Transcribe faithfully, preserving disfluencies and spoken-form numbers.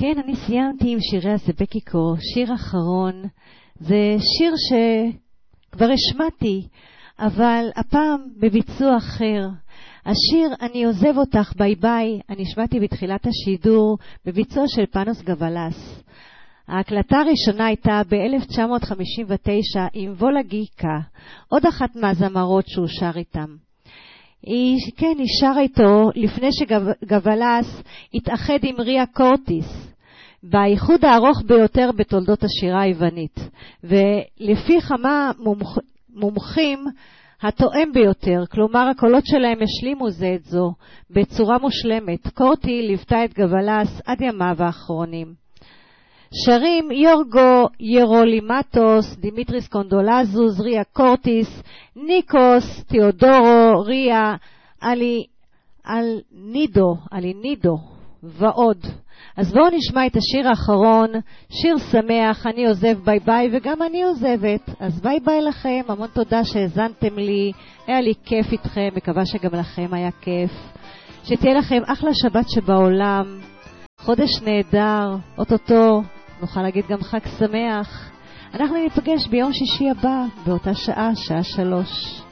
כן, אני סיימתי עם שירי הסבקיקו, שיר אחרון. זה שיר שכבר השמעתי, אבל הפעם בביצוע אחר. השיר אני עוזב אותך ביי ביי, אני השמעתי בתחילת השידור בביצוע של פאנוס גבלס. ההקלטה הראשונה הייתה ב-אלף תשע מאות חמישים ותשע עם וולה גיקה, עוד אחת מהזמרות שהוא שר איתם. היא, כן, היא שרה איתו לפני שגבלס התאחד עם ריה קורטיס, באיחוד הארוך ביותר בתולדות השירה היוונית, ולפי כמה מומח, מומחים התואם ביותר, כלומר הקולות שלהם השלימו זה את זו בצורה מושלמת. קורטי ליוותה את גבלס עד ימיו האחרונים. שרים יורגו ירולימטוס, דימיטריס קונדולזוס, ריה קורטיס, ניקוס, תיאודורו, ריה, אלי, אל נידו, אלי נידו ועוד. אז בואו נשמע את השיר האחרון, שיר שמח, אני עוזב ביי ביי, וגם אני עוזבת. אז ביי ביי לכם, המון תודה שהזנתם לי, היה לי כיף איתכם, מקווה שגם לכם היה כיף. שתהיה לכם אחלה שבת שבעולם, חודש נהדר, אוטוטו, נוכל להגיד גם חג שמח. אנחנו ניפגש ביום שישי הבא, באותה שעה, שעה שלוש.